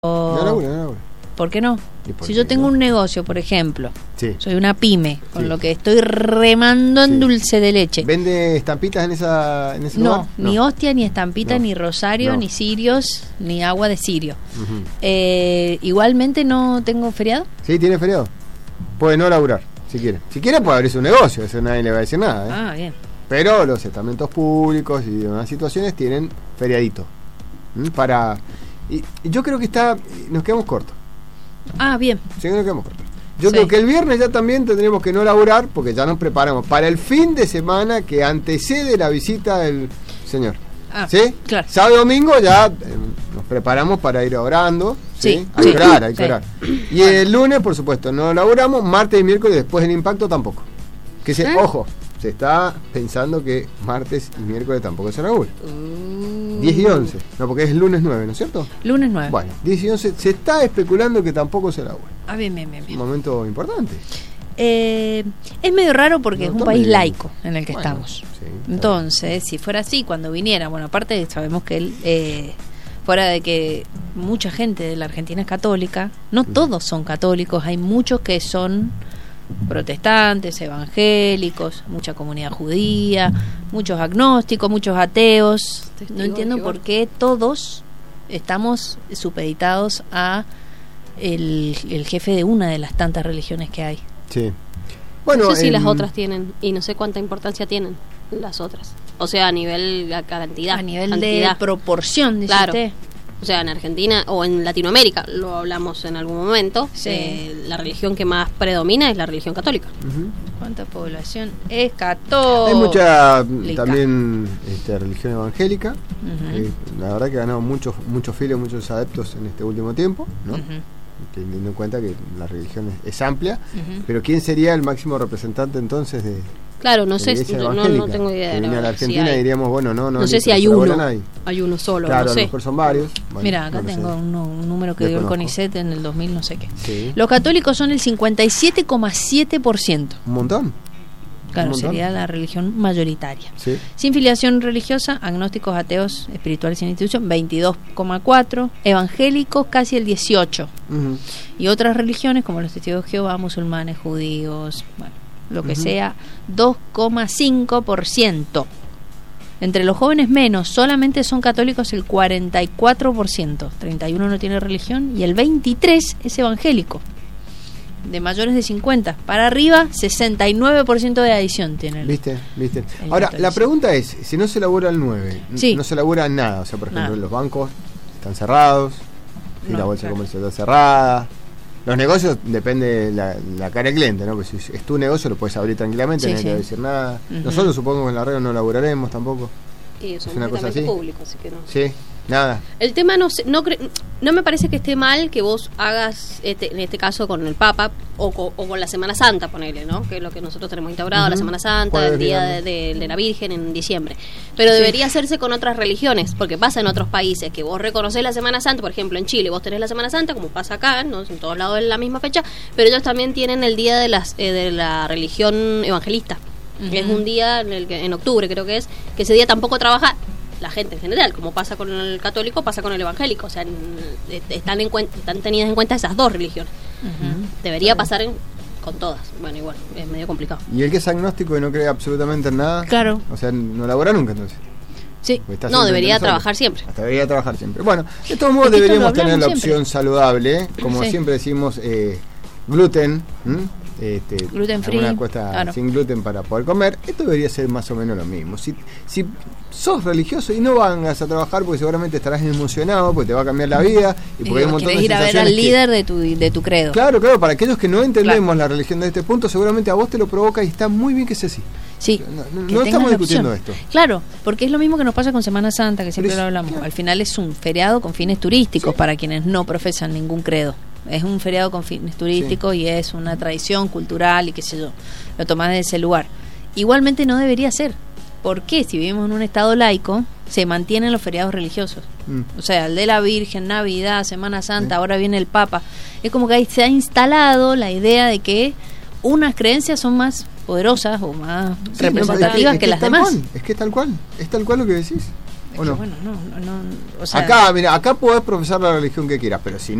No labura. ¿Por qué no? ¿Por Si qué yo tengo no? un negocio, por ejemplo, Sí. soy una pyme, con Sí. lo que estoy remando en Sí. dulce de leche. ¿Vende estampitas en ese No, lugar? ni hostia, ni estampita, No. ni rosario, No. ni cirios, ni agua de cirio. Ujú. Igualmente no tengo feriado. Sí, tiene feriado. Puede no laburar, si quiere. Si quiere puede abrir su negocio, eso nadie le va a decir nada, ¿eh? Ah, bien. Pero los estamentos públicos y demás situaciones tienen feriadito. Y yo creo que nos quedamos cortos. Ah, bien. Sí, nos quedamos cortos. Yo Sí. creo que el viernes ya también tendremos que no laburar porque ya nos preparamos para el fin de semana que antecede la visita del señor. Ah, ¿Sí? claro. Sábado y domingo ya nos preparamos para ir orando. ¿sí? Sí. Hay Sí. que orar, hay que Sí. orar. Y el lunes, por supuesto, no laburamos. Martes y miércoles después del impacto tampoco. Ojo, se está pensando que martes y miércoles tampoco se labura. 10 y 11. No, porque es el lunes 9, ¿no es cierto? Lunes 9. Bueno, 10 y 11 se está especulando que tampoco se labura. Ah, bien. Un momento importante. Es medio raro porque No, es un tome país bien. laico en el que Bueno, estamos. sí, está Entonces, si fuera así, cuando viniera, bueno, aparte sabemos que él, fuera de que mucha gente de la Argentina es católica, no todos son católicos, hay muchos que son protestantes, evangélicos, mucha comunidad judía, muchos agnósticos, muchos ateos. No entiendo por qué todos estamos supeditados a el jefe de una de las tantas religiones que hay. Sí. Bueno, No sé si las otras tienen, y no sé cuánta importancia tienen las otras. O sea, a nivel la cantidad. A nivel cantidad. de proporción, dice Claro. usted. O sea, en Argentina o en Latinoamérica, lo hablamos en algún momento, Sí. la religión que más predomina es la religión católica. Ujú. ¿Cuánta población es católica? Hay mucha también religión evangélica. Ujú. La verdad que ha ganado muchos fieles, muchos adeptos en este último tiempo, ¿no? Ujú. Teniendo en cuenta que la religión es amplia. Ujú. Pero ¿quién sería el máximo representante entonces de Claro, no la sé, iglesia no evangélica? tengo idea. Que la viene a la verdad, si Argentina hay. y diríamos, bueno, No sé si hay no se uno. labura nadie. Hay uno solo, Claro, no a sé. lo mejor son varios. Bueno, Mira, acá no lo sé. tengo un número que dio el Desconozco. CONICET en el 2000, no sé qué. Sí. Los católicos son el 57,7%. Un montón. Claro, Un montón. sería la religión mayoritaria. Sí. Sin filiación religiosa, agnósticos, ateos, espirituales sin institución, 22,4%. Evangélicos, casi el 18%. Ujú. Y otras religiones, como los testigos de Jehová, musulmanes, judíos, bueno, lo que Ujú. sea, 2,5%. Entre los jóvenes menos, solamente son católicos el 44%. 31% no tiene religión y el 23% es evangélico. De mayores de 50 para arriba, 69% de adición tienen. ¿Viste? El Ahora, catolicismo. la pregunta es, si no se labura el 9, Sí. no se labura nada, o sea, por ejemplo, Nada. los bancos están cerrados, y No, la bolsa claro. comercial está cerrada, los negocios depende de la cara del cliente, ¿no? Pues si es tu negocio lo puedes abrir tranquilamente, Sí, nadie te va a sí. decir nada. Ujú. Nosotros supongo que en la red no laburaremos tampoco. Y son Es una cosa completamente así. públicos, así que no. Sí, nada. El tema no me parece que esté mal que vos hagas en este caso con el Papa o con la Semana Santa, ponele, ¿no? Que es lo que nosotros tenemos instaurado, la Ujú. Semana Santa, Jueves, el día viernes. de la Virgen en diciembre. Pero debería hacerse con otras religiones, porque pasa en otros países que vos reconocés la Semana Santa, por ejemplo en Chile vos tenés la Semana Santa, como pasa acá, ¿no? En todos lados es la misma fecha, pero ellos también tienen el día de la religión evangelista. Ujú. Es un día en octubre creo que ese día tampoco trabaja la gente en general, como pasa con el católico, pasa con el evangélico, o sea, están tenidas en cuenta esas dos religiones. Ujú. Debería pasar con todas. Bueno, igual, es medio complicado. Y el que es agnóstico y no cree absolutamente en nada, Claro. o sea, no labura nunca entonces. Sí. Porque está No, siempre debería entre nosotros. trabajar siempre. Hasta debería trabajar siempre. Bueno, de todos modos Es que esto deberíamos lo tener la hablamos opción siempre. saludable, como Sí. siempre decimos, gluten, Gluten free, alguna cosa claro. sin gluten para poder comer. Esto debería ser más o menos lo mismo. Si sos religioso y no vengas a trabajar porque seguramente estarás emocionado, porque te va a cambiar la vida y porque hay un montón de querés ir a ver al sensaciones que- líder de tu credo. Claro, para aquellos que no entendemos la religión de este punto, seguramente a vos te lo provoca y está muy bien que sea así. Sí, No que estamos tengas la discutiendo opción. esto. Claro, porque es lo mismo que nos pasa con Semana Santa, que siempre Pero lo es- hablamos. claro. Al final es un feriado con fines turísticos Sí. para quienes no profesan ningún credo. Es un feriado con fines turísticos y es una tradición cultural y qué sé yo. Lo tomás de ese lugar. Igualmente no debería ser. ¿Por qué? Si vivimos en un estado laico, se mantienen los feriados religiosos. O sea, el de la Virgen, Navidad, Semana Santa, Sí. ahora viene el Papa. Es como que ahí se ha instalado la idea de que unas creencias son más poderosas o más Sí, representativas es que las tal demás. cual, es tal cual lo que decís. Es ¿O que, no? bueno, o sea, Acá, mira, acá podés profesar la religión que quieras, pero si